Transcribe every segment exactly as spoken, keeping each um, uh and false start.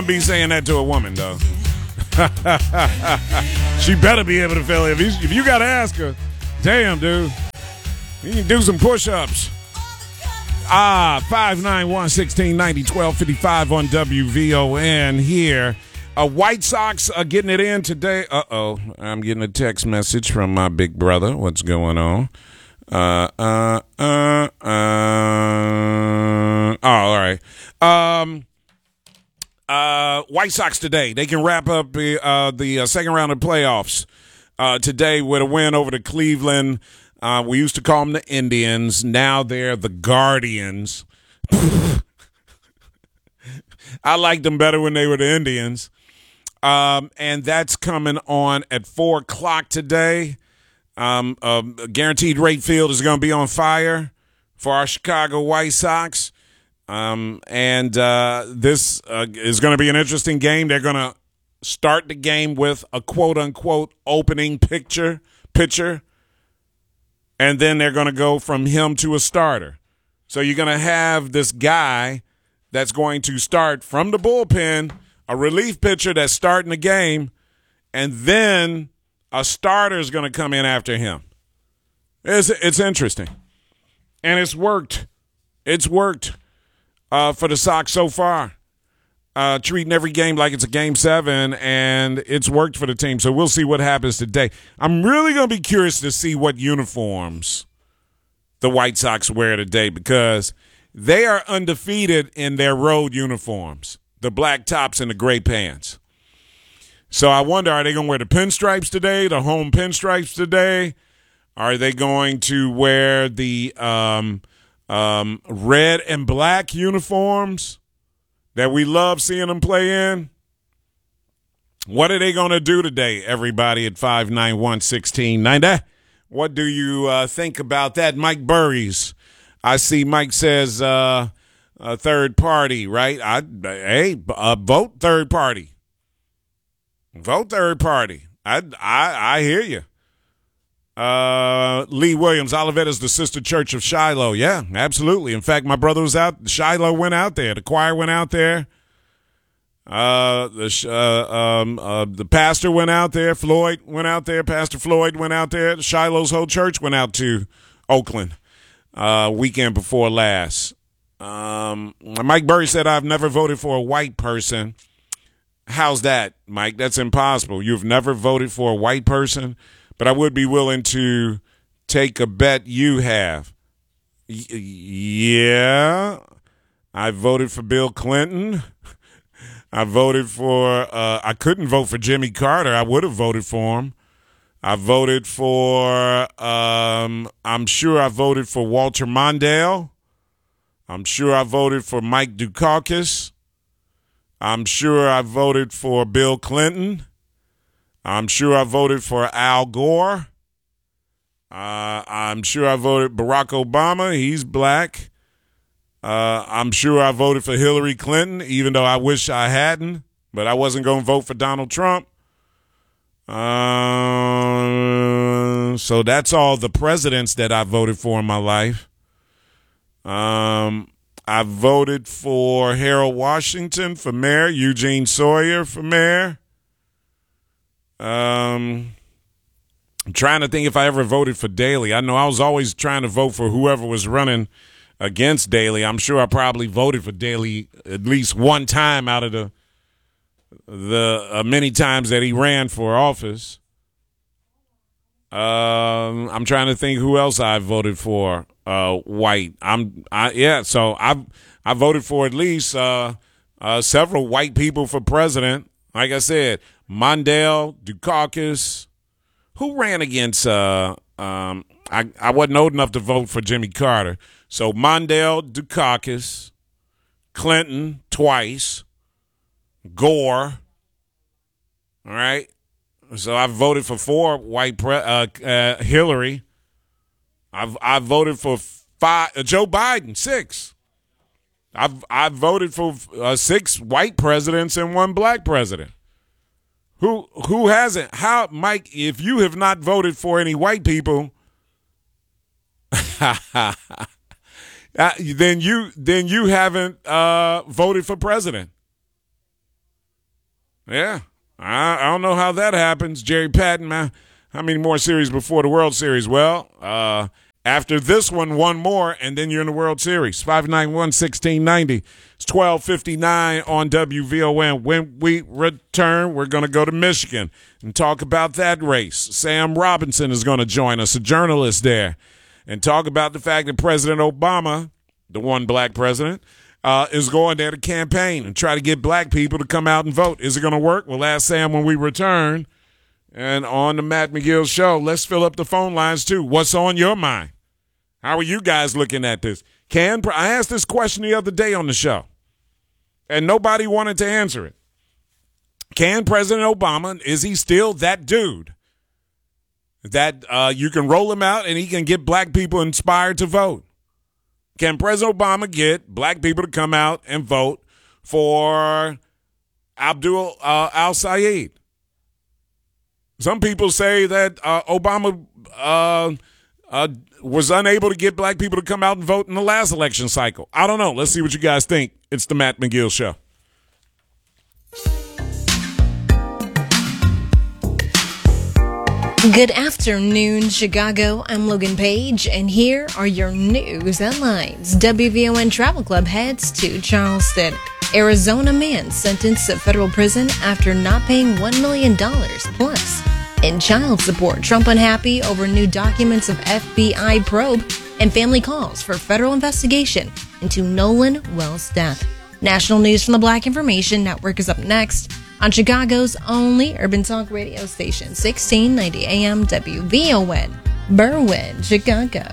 Be saying that to a woman, though. She better be able to feel it. If, he's, if you got to ask her, damn, dude, you can do some push-ups. Ah, five nine one, one six nine zero, one two five five on W V O N here. Uh, White Sox are getting it in today. Uh-oh, I'm getting a text message from my big brother. What's going on? Uh, uh, uh, uh. Oh, all right. Um... Uh, White Sox today. They can wrap up the, uh, the uh, second round of playoffs uh, today with a win over the Cleveland. Uh, we used to call them the Indians. Now they're the Guardians. I liked them better when they were the Indians. Um, and that's coming on at four o'clock today. Um, uh, Guaranteed Rate Field is going to be on fire for our Chicago White Sox. Um, and uh, this uh, is going to be an interesting game. They're going to start the game with a quote-unquote opening picture, pitcher, and then they're going to go from him to a starter. So you're going to have this guy that's going to start from the bullpen, a relief pitcher that's starting the game, and then a starter is going to come in after him. It's, it's interesting. And it's worked. It's worked. Uh, for the Sox so far, uh, treating every game like it's a game seven, and it's worked for the team. So we'll see what happens today. I'm really going to be curious to see what uniforms the White Sox wear today because they are undefeated in their road uniforms, the black tops and the gray pants. So I wonder, are they going to wear the pinstripes today, the home pinstripes today? Are they going to wear the um, – Um, red and black uniforms that we love seeing them play in? What are they going to do today, everybody, at five nine one, one six nine zero? What do you uh, think about that? Mike Burries. I see Mike says uh, a third party, right? I Hey, uh, vote third party. Vote third party. I, I, I hear you. Uh, Lee Williams, Olivet is the sister church of Shiloh. Yeah, absolutely. In fact, my brother was out. Shiloh went out there. The choir went out there. Uh, the uh, um, uh, the pastor went out there. Floyd went out there. Pastor Floyd went out there. Shiloh's whole church went out to Oakland uh, weekend before last. Um, Mike Burry said, I've never voted for a white person. How's that, Mike? That's impossible. You've never voted for a white person? But I would be willing to take a bet you have. Y- yeah. I voted for Bill Clinton. I voted for, uh, I couldn't vote for Jimmy Carter. I would have voted for him. I voted for, um, I'm sure I voted for Walter Mondale. I'm sure I voted for Mike Dukakis. I'm sure I voted for Bill Clinton. I'm sure I voted for Al Gore. Uh, I'm sure I voted Barack Obama. He's black. Uh, I'm sure I voted for Hillary Clinton, even though I wish I hadn't. But I wasn't going to vote for Donald Trump. Uh, so that's all the presidents that I voted for in my life. Um, I voted for Harold Washington for mayor, Eugene Sawyer for mayor. Um, I'm trying to think if I ever voted for Daley. I know I was always trying to vote for whoever was running against Daley. I'm sure I probably voted for Daley at least one time out of the the uh, many times that he ran for office. Um, I'm trying to think who else I voted for. Uh, white. I'm. I yeah. So I I voted for at least uh, uh, several white people for president. Like I said, Mondale, Dukakis. Who ran against? Uh, um, I I wasn't old enough to vote for Jimmy Carter. So Mondale, Dukakis, Clinton twice, Gore. All right. So I voted for four white pre- uh, uh, Hillary. I've I voted for five uh, Joe Biden six. I've I voted for uh, six white presidents and one black president. Who who hasn't? How, Mike? If you have not voted for any white people, uh, then you then you haven't uh, voted for president. Yeah. I, I don't know how that happens. Jerry Patton, man. How many more series before the World Series? Well, uh, after this one, one more, and then you're in the World Series. five nine one, one six nine zero. It's twelve fifty-nine on W V O N. When we return, we're going to go to Michigan and talk about that race. Sam Robinson is going to join us, a journalist there, and talk about the fact that President Obama, the one black president, uh, is going there to campaign and try to get black people to come out and vote. Is it going to work? We'll ask Sam when we return. And on the Matt McGill Show, let's fill up the phone lines, too. What's on your mind? How are you guys looking at this? Can I asked this question the other day on the show, and nobody wanted to answer it. Can President Obama, is he still that dude that uh, you can roll him out and he can get black people inspired to vote? Can President Obama get black people to come out and vote for Abdul uh, al-Sayed? Some people say that uh, Obama uh, uh, was unable to get black people to come out and vote in the last election cycle. I don't know. Let's see what you guys think. It's the Matt McGill Show. Good afternoon, Chicago. I'm Logan Page, and here are your news headlines. W V O N Travel Club heads to Charleston. Arizona man sentenced to federal prison after not paying one million dollars plus. In child support, Trump unhappy over new documents of F B I probe, and family calls for federal investigation into Nolan Wells' death. National news from the Black Information Network is up next on Chicago's only urban talk radio station, sixteen ninety A M W V O N, Berwyn, Chicago.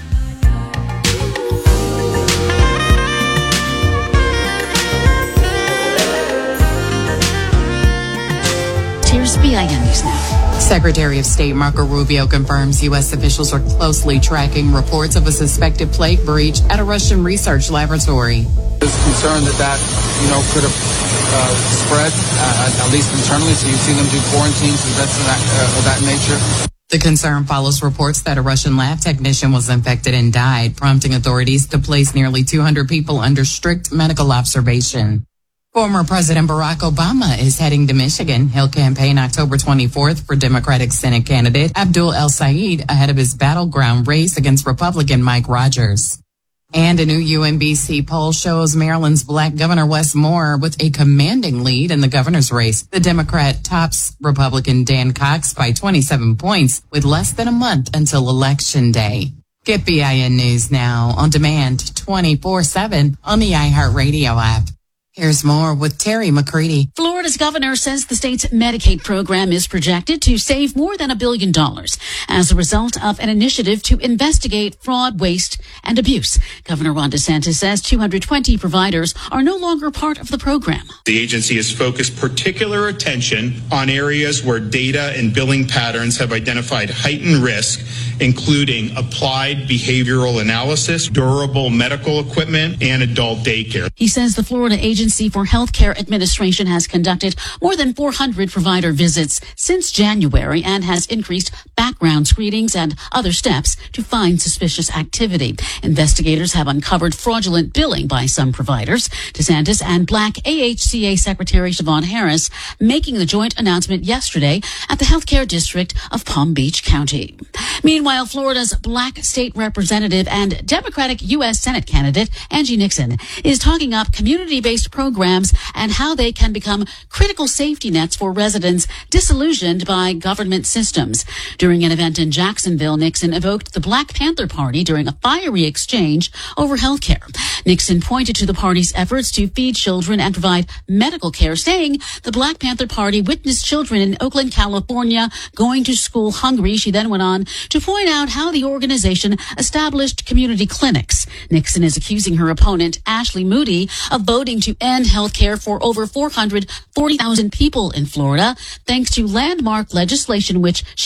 Here's B I N News Now. Secretary of State Marco Rubio confirms U S officials are closely tracking reports of a suspected plague breach at a Russian research laboratory. There's concern that that, you know, could have uh, spread, uh, at least internally, so you've seen them do quarantines and that's of that, uh, of that nature. The concern follows reports that a Russian lab technician was infected and died, prompting authorities to place nearly two hundred people under strict medical observation. Former President Barack Obama is heading to Michigan. He'll campaign October twenty-fourth for Democratic Senate candidate Abdul al-Sayed ahead of his battleground race against Republican Mike Rogers. And a new U M B C poll shows Maryland's black Governor Wes Moore with a commanding lead in the governor's race. The Democrat tops Republican Dan Cox by twenty-seven points with less than a month until Election Day. Get B I N News now on demand twenty-four seven on the iHeartRadio app. Here's more with Terry McCready. Florida's governor says the state's Medicaid program is projected to save more than a billion dollars as a result of an initiative to investigate fraud, waste, and abuse. Governor Ron DeSantis says two hundred twenty providers are no longer part of the program. The agency has focused particular attention on areas where data and billing patterns have identified heightened risk, including applied behavioral analysis, durable medical equipment, and adult daycare. He says the Florida Agency for Healthcare Administration has conducted more than four hundred provider visits since January and has increased background screenings and other steps to find suspicious activity. Investigators have uncovered fraudulent billing by some providers. DeSantis and Black A H C A Secretary Siobhan Harris making the joint announcement yesterday at the Healthcare District of Palm Beach County. Meanwhile, Florida's Black state representative and Democratic U S Senate candidate Angie Nixon is talking up community-based programs and how they can become critical safety nets for residents disillusioned by government systems. During an event in Jacksonville, Nixon evoked the Black Panther Party during a fiery exchange over health care. Nixon pointed to the party's efforts to feed children and provide medical care, saying the Black Panther Party witnessed children in Oakland, California, going to school hungry. She then went on to point out how the organization established community clinics. Nixon is accusing her opponent, Ashley Moody, of voting to end health care for over four hundred forty thousand people in Florida, thanks to landmark legislation which she calls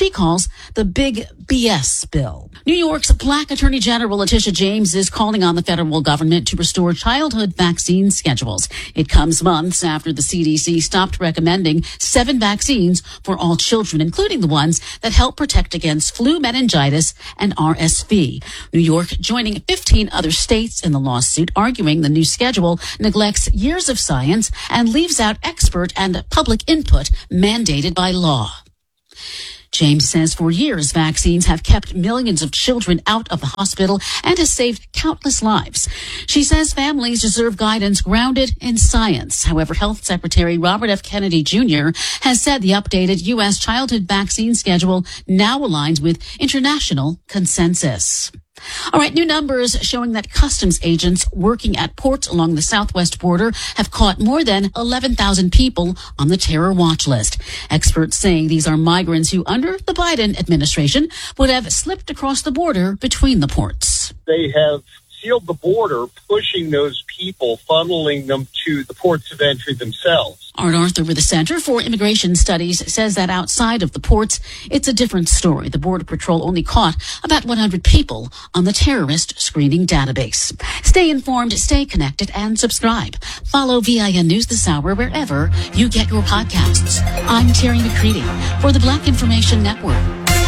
calls the Big B S bill. New York's Black Attorney General Letitia James is calling on the federal government to restore childhood vaccine schedules. It comes months after the C D C stopped recommending seven vaccines for all children, including the ones that help protect against flu, meningitis, and R S V. New York joining fifteen other states in the lawsuit, arguing the new schedule neglects years of science and leaves out expert and public input mandated by law. James says for years, vaccines have kept millions of children out of the hospital and has saved countless lives. She says families deserve guidance grounded in science. However, Health Secretary Robert F. Kennedy Junior has said the updated U S childhood vaccine schedule now aligns with international consensus. All right, new numbers showing that customs agents working at ports along the southwest border have caught more than eleven thousand people on the terror watch list. Experts saying these are migrants who, under the Biden administration, would have slipped across the border between the ports. They have sealed the border, pushing those people, funneling them to the ports of entry themselves. Art Arthur with the Center for Immigration Studies says that outside of the ports, it's a different story. The Border Patrol only caught about one hundred people on the terrorist screening database. Stay informed, stay connected, and subscribe. Follow V I N News This Hour wherever you get your podcasts. I'm Terry McCready for the Black Information Network.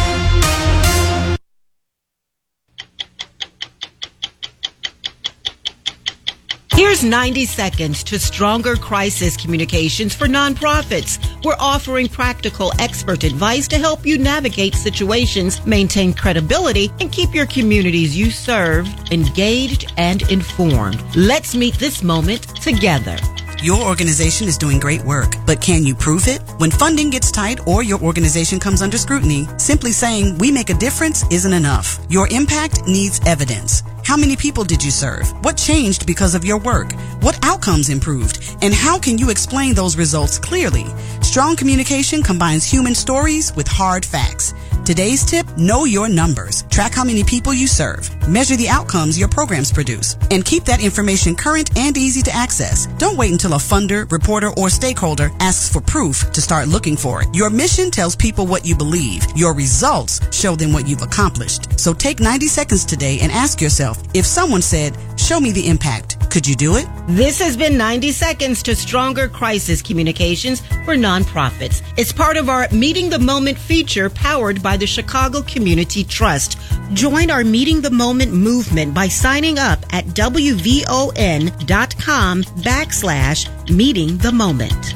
Here's ninety seconds to stronger crisis communications for nonprofits. We're offering practical expert advice to help you navigate situations, maintain credibility, and keep your communities you serve engaged and informed. Let's meet this moment together. Your organization is doing great work, but can you prove it? When funding gets tight or your organization comes under scrutiny, simply saying we make a difference isn't enough. Your impact needs evidence. How many people did you serve? What changed because of your work? What outcomes improved? And how can you explain those results clearly? Strong communication combines human stories with hard facts. Today's tip, know your numbers. Track how many people you serve. Measure the outcomes your programs produce. And keep that information current and easy to access. Don't wait until a funder, reporter, or stakeholder asks for proof to start looking for it. Your mission tells people what you believe. Your results show them what you've accomplished. So take ninety seconds today and ask yourself, if someone said, show me the impact, could you do it? This has been ninety seconds to Stronger Crisis Communications for Nonprofits. It's part of our Meeting the Moment feature powered by the Chicago Community Trust. Join our Meeting the Moment movement by signing up at W V O N dot com backslash Meeting the Moment.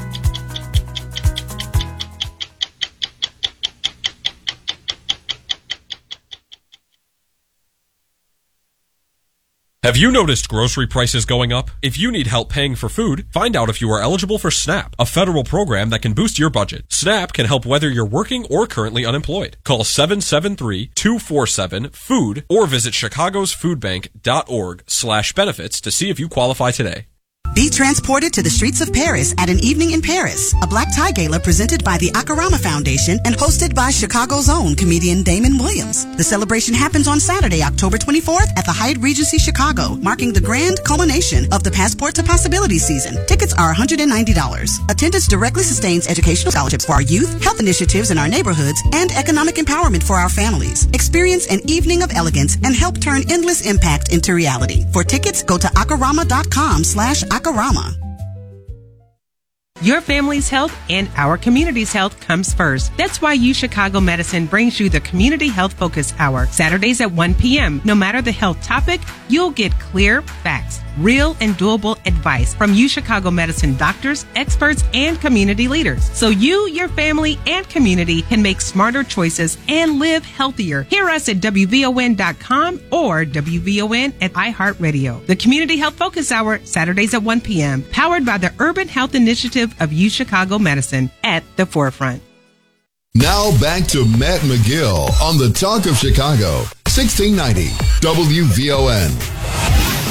Have you noticed grocery prices going up? If you need help paying for food, find out if you are eligible for SNAP, a federal program that can boost your budget. SNAP can help whether you're working or currently unemployed. Call seven seven three, two four seven, FOOD or visit chicagosfoodbank.org slash benefits to see if you qualify today. Be transported to the streets of Paris at an evening in Paris, a black tie gala presented by the Akarama Foundation and hosted by Chicago's own comedian Damon Williams. The celebration happens on Saturday, October twenty-fourth at the Hyatt Regency Chicago, marking the grand culmination of the Passport to Possibility season. Tickets are one hundred ninety dollars. Attendance directly sustains educational scholarships for our youth, health initiatives in our neighborhoods, and economic empowerment for our families. Experience an evening of elegance and help turn endless impact into reality. For tickets, go to akarama.com slash akarama. Your family's health and our community's health comes first. That's why U Chicago Medicine brings you the Community Health Focus Hour, Saturdays at one p.m. No matter the health topic, you'll get clear facts, real and doable advice from U Chicago Medicine doctors, experts, and community leaders. So you, your family, and community can make smarter choices and live healthier. Hear us at W V O N dot com or W V O N at iHeartRadio. The Community Health Focus Hour, Saturdays at one p.m. Powered by the Urban Health Initiative of U Chicago Medicine at the forefront. Now back to Matt McGill on the Talk of Chicago, sixteen ninety W V O N.